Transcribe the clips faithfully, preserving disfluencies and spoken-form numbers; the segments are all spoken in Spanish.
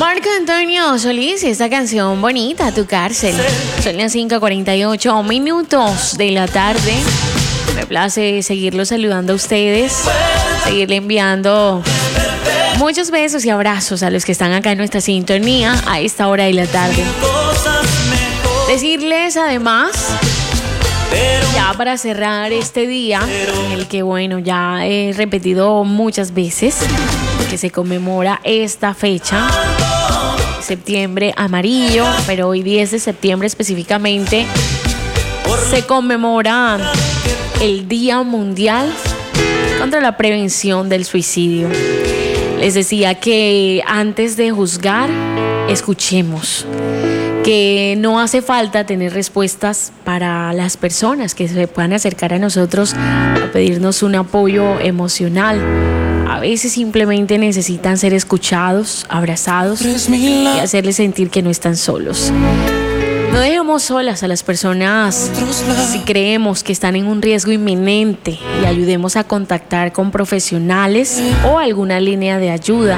Marco Antonio Solís, esta canción bonita, Tu Cárcel. Son las cinco cuarenta y ocho minutos de la tarde. Me place seguirlos saludando a ustedes, seguirle enviando muchos besos y abrazos a los que están acá en nuestra sintonía a esta hora de la tarde. Decirles además, ya para cerrar este día, en el que bueno, ya he repetido muchas veces que se conmemora esta fecha, septiembre amarillo, pero hoy diez de septiembre específicamente se conmemora el Día Mundial contra la Prevención del Suicidio. Les decía que antes de juzgar, escuchemos, que no hace falta tener respuestas para las personas que se puedan acercar a nosotros a pedirnos un apoyo emocional. A veces simplemente necesitan ser escuchados, abrazados y hacerles sentir que no están solos. No dejemos solas a las personas si creemos que están en un riesgo inminente y ayudemos a contactar con profesionales o alguna línea de ayuda.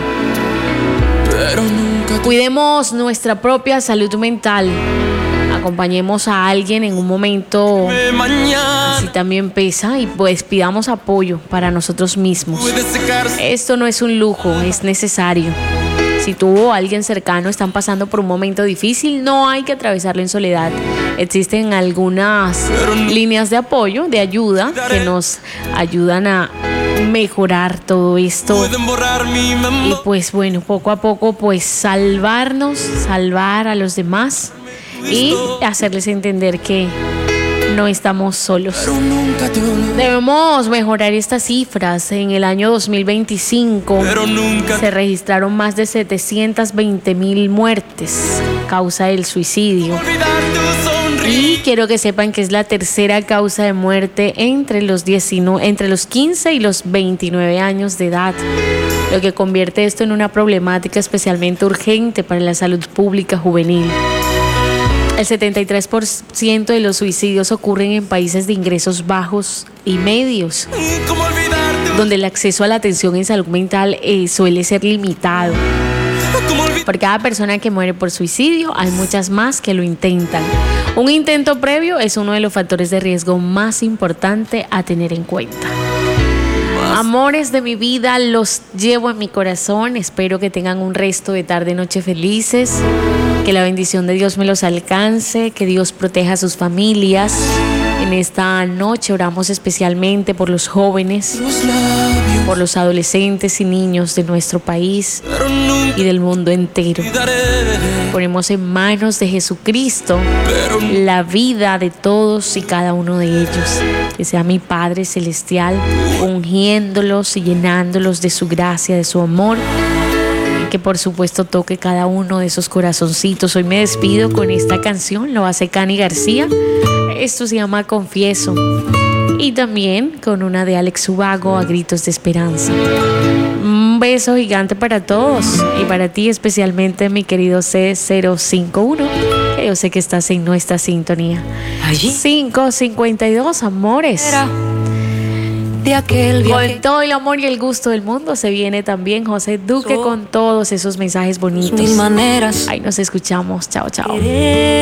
Cuidemos nuestra propia salud mental. Acompañemos a alguien en un momento así también pesa y pues pidamos apoyo para nosotros mismos. Esto no es un lujo, es necesario. Si tú o alguien cercano están pasando por un momento difícil, no hay que atravesarlo en soledad. Existen algunas líneas de apoyo, de ayuda, que nos ayudan a mejorar todo esto. Y pues bueno, poco a poco pues salvarnos, salvar a los demás y hacerles entender que no estamos solos. Debemos mejorar estas cifras. En el año dos mil veinticinco se registraron más de setecientas veinte mil muertes a causa del suicidio. Y quiero que sepan que es la tercera causa de muerte entre los, diecinueve, entre los quince y los veintinueve años de edad, lo que convierte esto en una problemática especialmente urgente para la salud pública juvenil. El setenta y tres por ciento de los suicidios ocurren en países de ingresos bajos y medios, donde el acceso a la atención en salud mental eh, suele ser limitado. Por cada persona que muere por suicidio, hay muchas más que lo intentan. Un intento previo es uno de los factores de riesgo más importante a tener en cuenta. Amores de mi vida, los llevo en mi corazón. Espero que tengan un resto de tarde, noche felices. Que la bendición de Dios me los alcance, que Dios proteja a sus familias. En esta noche oramos especialmente por los jóvenes, por los adolescentes y niños de nuestro país y del mundo entero. Ponemos en manos de Jesucristo la vida de todos y cada uno de ellos. Que sea mi Padre Celestial ungiéndolos y llenándolos de su gracia, de su amor. Que por supuesto toque cada uno de esos corazoncitos. Hoy me despido con esta canción, lo hace Cani García. Esto se llama Confieso. Y también con una de Alex Ubago, A Gritos de Esperanza. Un beso gigante para todos y para ti especialmente, mi querido C cero cinco uno, que yo sé que estás en nuestra sintonía. Allí. cinco cincuenta y dos, amores. Era de aquel viaje. Con todo el amor y el gusto del mundo se viene también José Duque con todos esos mensajes bonitos. Mil maneras. Ahí nos escuchamos. Chao, chao.